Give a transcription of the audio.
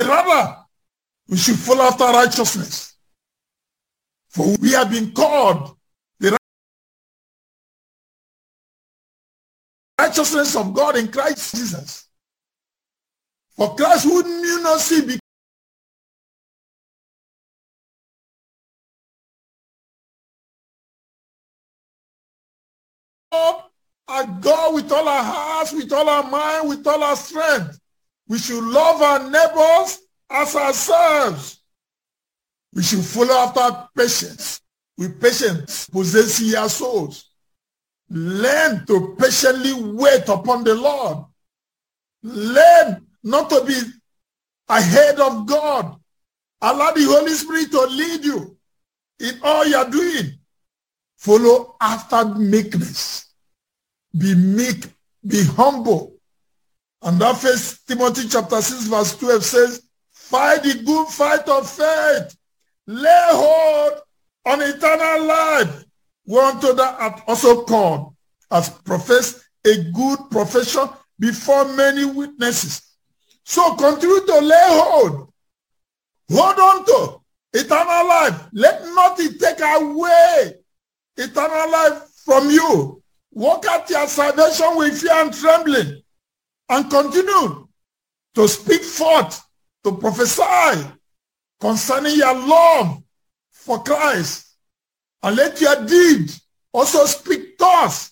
rather we should follow after righteousness. For we have been called the righteousness of God in Christ Jesus. For Christ who knew no sin and God with all our hearts, with all our mind, with all our strength. We should love our neighbors as ourselves. We should follow after patience. With patience, possessing our souls. Learn to patiently wait upon the Lord. Learn not to be ahead of God. Allow the Holy Spirit to lead you in all you're doing. Follow after meekness. Be meek, be humble. And that 1 Timothy chapter 6 verse 12 says, fight the good fight of faith. Lay hold on eternal life. Whereunto that hath also called, as professed a good profession before many witnesses. So continue to lay hold. Hold on to eternal life. Let nothing take away eternal life from you. Work out your salvation with fear and trembling. And continue to speak forth, to prophesy concerning your love for Christ. And let your deed also speak to us